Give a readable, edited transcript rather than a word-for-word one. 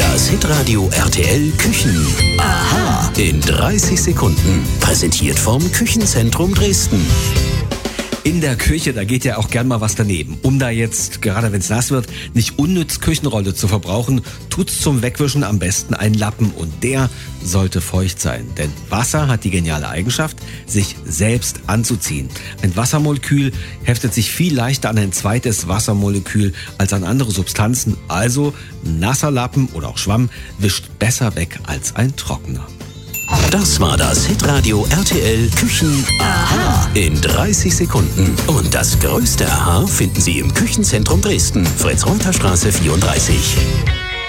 Das Hitradio RTL Küchen. Aha. In 30 Sekunden. Präsentiert vom Küchenzentrum Dresden. In der Küche, da geht ja auch gern mal was daneben. Um da jetzt, gerade wenn es nass wird, nicht unnütz Küchenrolle zu verbrauchen, tut's zum Wegwischen am besten ein Lappen. Und der sollte feucht sein. Denn Wasser hat die geniale Eigenschaft, sich selbst anzuziehen. Ein Wassermolekül heftet sich viel leichter an ein zweites Wassermolekül als an andere Substanzen. Also nasser Lappen oder auch Schwamm wischt besser weg als ein trockener. Das war das Hitradio RTL Küchen Aha in 30 Sekunden. Und das größte Aha finden Sie im Küchenzentrum Dresden, Fritz-Reuter-Straße 34.